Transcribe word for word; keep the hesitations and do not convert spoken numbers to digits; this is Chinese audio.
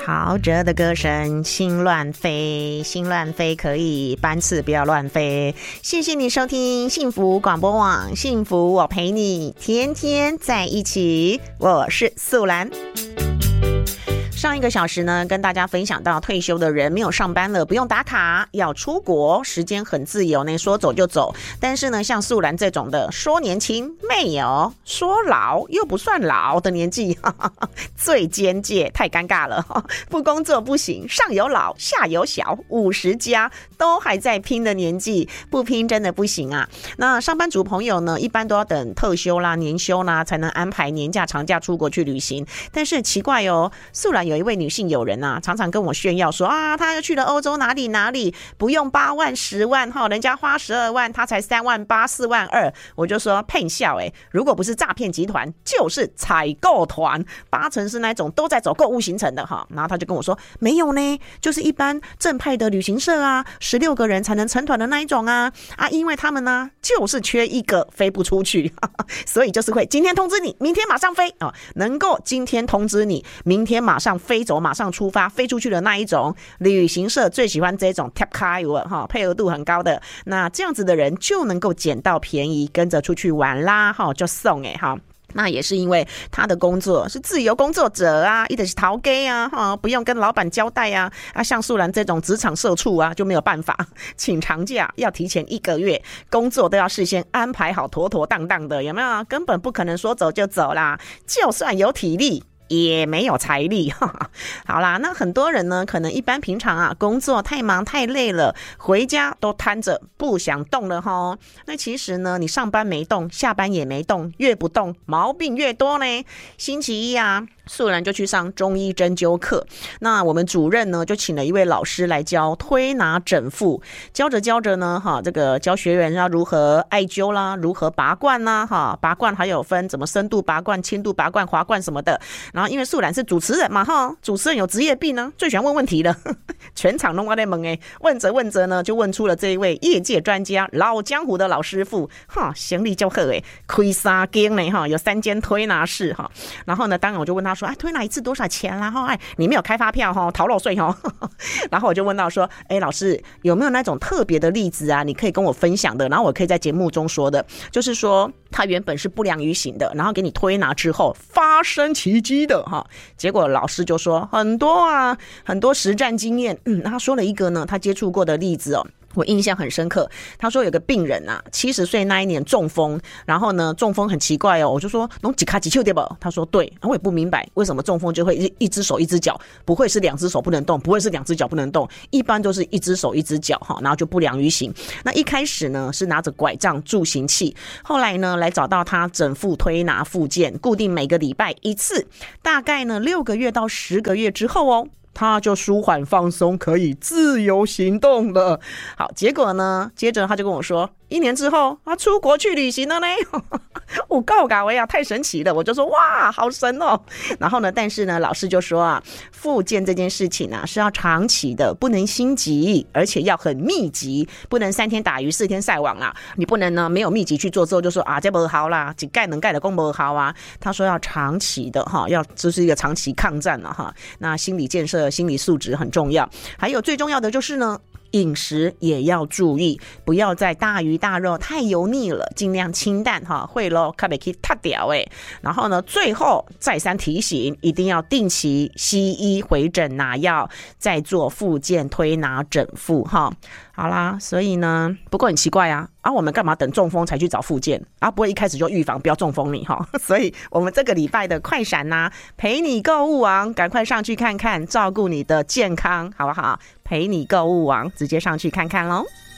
陶喆的歌声，心乱飞，心乱飞可以，班次不要乱飞。谢谢你收听幸福广播网，幸福我陪你，天天在一起。我是素兰。上一个小时呢，跟大家分享到退休的人没有上班了，不用打卡，要出国，时间很自由呢，说走就走。但是呢，像素兰这种的，说年轻没有，说老又不算老的年纪，哈哈哈，最边界，太尴尬了。不工作不行，上有老下有小，五十加都还在拼的年纪，不拼真的不行啊。那上班族朋友呢，一般都要等特休啦、年休啦，才能安排年假、长假出国去旅行。但是奇怪哦，素兰有有一位女性友人啊，常常跟我炫耀说啊，她又去了欧洲哪里哪里，不用八万十万哈，人家花十二万，她才三万八四万二。我就说骗笑哎，如果不是诈骗集团，就是采购团，八成是那种都在走购物行程的哈。然后他就跟我说没有呢，就是一般正派的旅行社啊，十六个人才能成团的那一种啊啊，因为他们呢就是缺一个飞不出去，呵呵，所以就是会今天通知你，明天马上飞啊，能够今天通知你，明天马上飞走，马上出发飞出去的那一种。旅行社最喜欢这种 tap car 配额度很高的，那这样子的人就能够捡到便宜，跟着出去玩啦，就送哎哈。那也是因为他的工作是自由工作者啊，一直是逃给啊，哈，不用跟老板交代啊，啊，像素兰这种职场社畜啊，就没有办法，请长假要提前一个月，工作都要事先安排好，妥妥当当的，有没有？根本不可能说走就走啦，就算有体力。也没有财力，哈哈。好啦，那很多人呢，可能一般平常啊，工作太忙太累了，回家都瘫着不想动了哈。那其实呢，你上班没动，下班也没动，越不动毛病越多呢。星期一啊，素兰就去上中医针灸课，那我们主任呢就请了一位老师来教推拿整复，教着教着呢，哈，这个教学员要如何艾灸啦，如何拔罐啦，哈，拔罐还有分怎么深度拔罐、轻度拔罐、滑罐什么的。然后因为素兰是主持人嘛，哈，主持人有职业病呢，最喜欢问问题了，全场都在问哎，问着问着呢，就问出了这一位业界专家、老江湖的老师傅，哈，行李就好哎，开三间呢，哈，有三间推拿室哈。然后呢，当然我就问他说，哎，推拿一次多少钱啦？哈，哎，你没有开发票哈，逃漏税哈。然后我就问到说，哎，老师有没有那种特别的例子啊？你可以跟我分享的，然后我可以在节目中说的，就是说他原本是不良于行的，然后给你推拿之后发生奇迹的哈，结果老师就说很多啊，很多实战经验。嗯，他说了一个呢，他接触过的例子哦。我印象很深刻，他说有个病人啊，七十岁那一年中风，然后呢中风很奇怪哦，我就说弄几卡几丘对吧？他说对，我也不明白为什么中风就会一一只手一只脚，不会是两只手不能动，不会是两只脚不能动，一般都是一只手一只脚哈，然后就不良于行。那一开始呢是拿着拐杖助行器，后来呢来找到他整复推拿复健，固定每个礼拜一次，大概呢六个月到十个月之后哦。他就舒缓放松，可以自由行动了。好，结果呢，接着他就跟我说，一年之后他出国去旅行了呢。我告嘎维啊，太神奇了！我就说哇，好神哦。然后呢，但是呢，老师就说啊，复健这件事情啊是要长期的，不能心急，而且要很密集，不能三天打鱼四天晒网啦。你不能呢没有密集去做之后就说啊这不好啦，只盖能盖的功不好啊。他说要长期的哈，要这是一个长期抗战了哈。那心理建设、心理素质很重要，还有最重要的就是呢。饮食也要注意，不要再大鱼大肉太油腻了，尽量清淡哈，会咯，可不可以塌掉哎？然后呢，最后再三提醒，一定要定期西医回诊拿药，再做复健推拿整复哈。好啦，所以呢，不过很奇怪啊，啊，我们干嘛等中风才去找复健啊？不会一开始就预防不要中风你哈？所以我们这个礼拜的快闪呐、啊，陪你购物王，赶快上去看看，照顾你的健康，好不好？陪你购物王，直接上去看看咯。